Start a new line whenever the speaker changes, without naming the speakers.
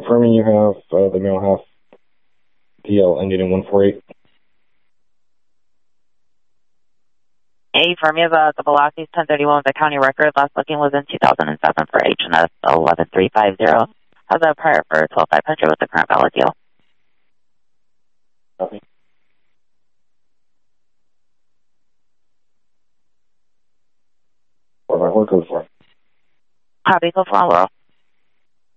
confirming you have the mailhouse DL ending in 148.
A firm, you have the velocities 1031 with the county record. Last booking was in 2007 for HNS 11350. How's that prior for 12500 with the current valid deal?
Copy. What code for?
Copy, go for Laurel.